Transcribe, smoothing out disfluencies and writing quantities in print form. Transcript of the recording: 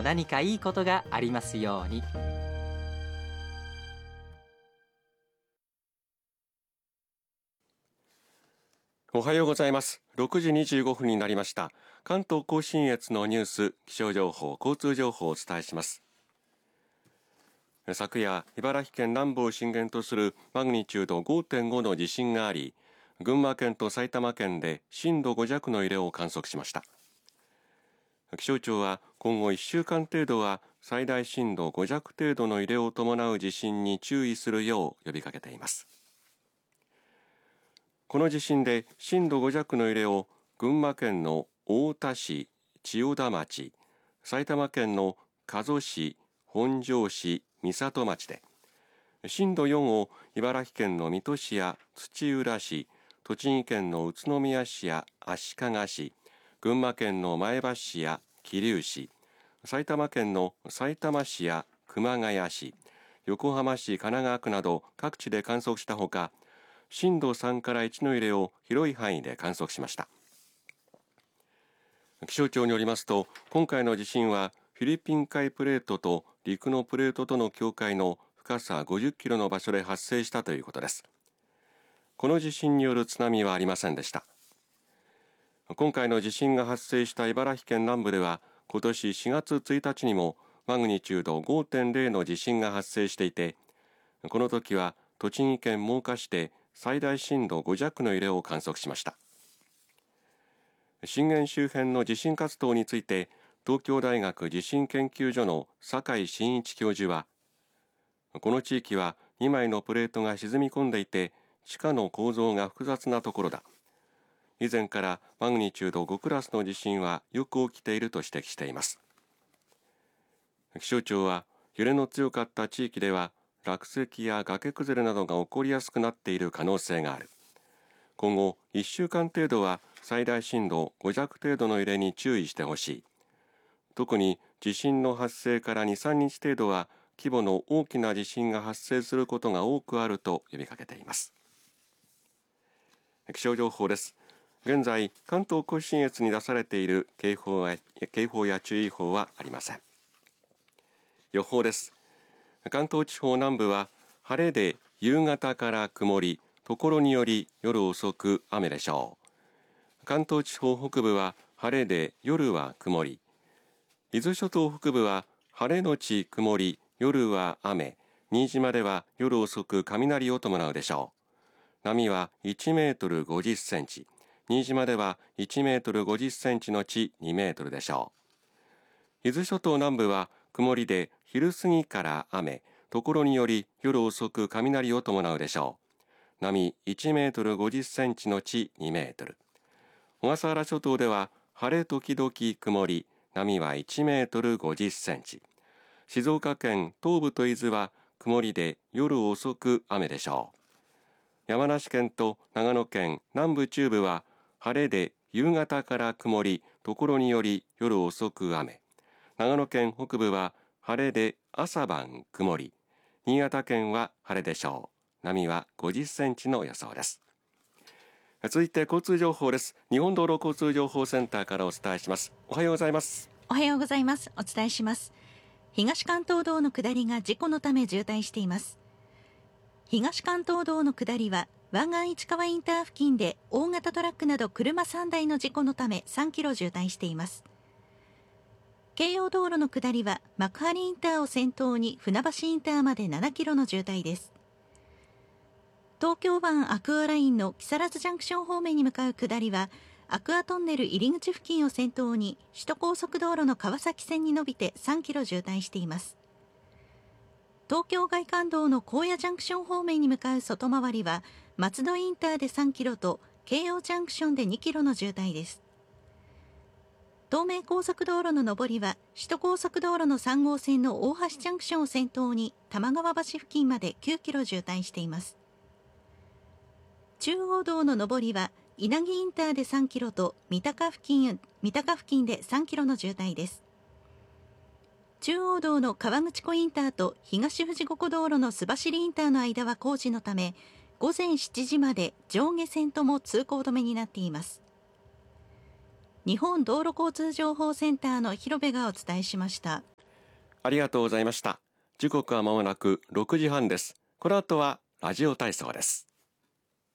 何かいいことがありますように。 おはようございます。6時25分になりました。関東甲信越のニュース、気象情報、交通情報をお伝えします。昨夜、茨城県南部を震源とするマグニチュード 5.5 の地震があり、群馬県と埼玉県で震度5弱の揺れを観測しました。気象庁は今後1週間程度は最大震度5弱程度の揺れを伴う地震に注意するよう呼びかけています。この地震で震度5弱の揺れを群馬県の太田市、千代田町、埼玉県の加須市、本庄市、美里町で、震度4を茨城県の水戸市や土浦市、栃木県の宇都宮市や足利市、群馬県の前橋市や桐生市、埼玉県のさいたま市や熊谷市、横浜市、神奈川区など各地で観測したほか、震度3から1の揺れを広い範囲で観測しました。気象庁によりますと、今回の地震はフィリピン海プレートと陸のプレートとの境界の深さ50キロの場所で発生したということです。この地震による津波はありませんでした。今回の地震が発生した茨城県南部では、今年4月1日にもマグニチュード 5.0 の地震が発生していて、この時は栃木県真岡市で最大震度5弱の揺れを観測しました。震源周辺の地震活動について、東京大学地震研究所の酒井真一教授は、この地域は2枚のプレートが沈み込んでいて、地下の構造が複雑なところだ。以前からマグニチュード5クラスの地震はよく起きていると指摘しています。気象庁は、揺れの強かった地域では、落石や崖崩れなどが起こりやすくなっている可能性がある。今後1週間程度は最大震度5弱程度の揺れに注意してほしい。特に地震の発生から 2,3 日程度は規模の大きな地震が発生することが多くあると呼びかけています。気象情報です。現在、関東甲信越に出されている警報や注意報はありません。予報です。関東地方南部は晴れで夕方から曇り、ところにより夜遅く雨でしょう。関東地方北部は晴れで夜は曇り。伊豆諸島北部は晴れのち曇り、夜は雨。新島では夜遅く雷を伴うでしょう。波は1メートル50センチ。新島では1メートル50センチのち2メートルでしょう。伊豆諸島南部は曇りで昼過ぎから雨、ところにより夜遅く雷を伴うでしょう。波1メートル50センチのち2メートル。小笠原諸島では晴れ時々曇り、波は1メートル50センチ。静岡県東部と伊豆は曇りで夜遅く雨でしょう。山梨県と長野県南部中部は晴れで夕方から曇り、ところにより夜遅く雨。長野県北部は晴れで朝晩曇り。新潟県は晴れでしょう。波は50センチの予想です。続いて交通情報です。日本道路交通情報センターからお伝えします。おはようございます。 おはようございます。お伝えします。東関東道の下りが事故のため渋滞しています。東関東道の下りは湾岸市川インター付近で大型トラックなど車3台の事故のため3キロ渋滞しています。京葉道路の下りは幕張インターを先頭に船橋インターまで7キロの渋滞です。東京湾アクアラインの木更津ジャンクション方面に向かう下りはアクアトンネル入り口付近を先頭に首都高速道路の川崎線に伸びて3キロ渋滞しています。東京外環道の高野ジャンクション方面に向かう外回りは松戸インターで3キロと京葉ジャンクションで2キロの渋滞です。東名高速道路の上りは首都高速道路の3号線の大橋ジャンクションを先頭に玉川橋付近まで9キロ渋滞しています。中央道の上りは稲城インターで3キロと三鷹付近で3キロの渋滞です。中央道の川口湖インターと東富士五湖道路の須走インターの間は工事のため午前7時まで上下線とも通行止めになっています。日本道路交通情報センターの広部がお伝えしました。 ありがとうございました。時刻はまもなく6時半です。この後はラジオ体操です。